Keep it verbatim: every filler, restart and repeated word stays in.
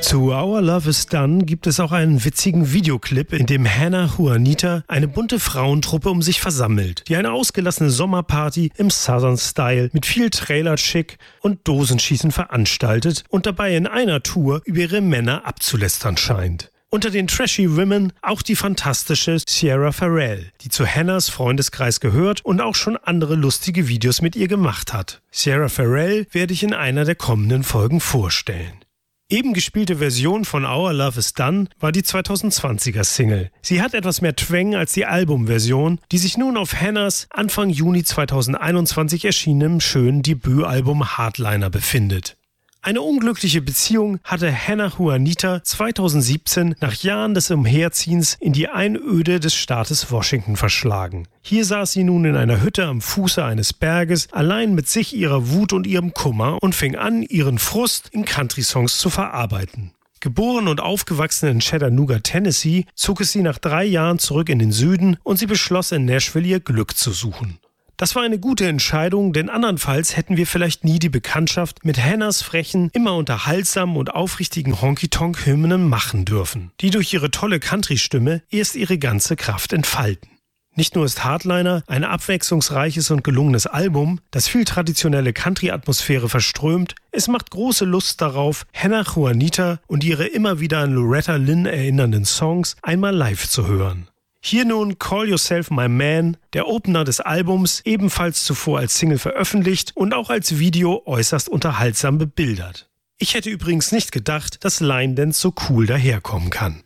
Zu Our Love Is Done gibt es auch einen witzigen Videoclip, in dem Hannah Juanita eine bunte Frauentruppe um sich versammelt, die eine ausgelassene Sommerparty im Southern Style mit viel Trailer-Chic und Dosenschießen veranstaltet und dabei in einer Tour über ihre Männer abzulästern scheint. Unter den Trashy Women auch die fantastische Sierra Farrell, die zu Hannahs Freundeskreis gehört und auch schon andere lustige Videos mit ihr gemacht hat. Sierra Farrell werde ich in einer der kommenden Folgen vorstellen. Eben gespielte Version von Our Love Is Done war die zweitausendzwanziger Single. Sie hat etwas mehr Twang als die Albumversion, die sich nun auf Hannahs Anfang Juni zweitausendeinundzwanzig erschienenem schönen Debütalbum Hardliner befindet. Eine unglückliche Beziehung hatte Hannah Juanita zweitausendsiebzehn nach Jahren des Umherziehens in die Einöde des Staates Washington verschlagen. Hier saß sie nun in einer Hütte am Fuße eines Berges, allein mit sich, ihrer Wut und ihrem Kummer und fing an, ihren Frust in Country-Songs zu verarbeiten. Geboren und aufgewachsen in Chattanooga, Tennessee, zog es sie nach drei Jahren zurück in den Süden und sie beschloss, in Nashville ihr Glück zu suchen. Das war eine gute Entscheidung, denn andernfalls hätten wir vielleicht nie die Bekanntschaft mit Hannahs frechen, immer unterhaltsamen und aufrichtigen Honky-Tonk-Hymnen machen dürfen, die durch ihre tolle Country-Stimme erst ihre ganze Kraft entfalten. Nicht nur ist Hardliner ein abwechslungsreiches und gelungenes Album, das viel traditionelle Country-Atmosphäre verströmt, es macht große Lust darauf, Hannah Juanita und ihre immer wieder an Loretta Lynn erinnernden Songs einmal live zu hören. Hier nun Call Yourself My Man, der Opener des Albums, ebenfalls zuvor als Single veröffentlicht und auch als Video äußerst unterhaltsam bebildert. Ich hätte übrigens nicht gedacht, dass Line Dance so cool daherkommen kann.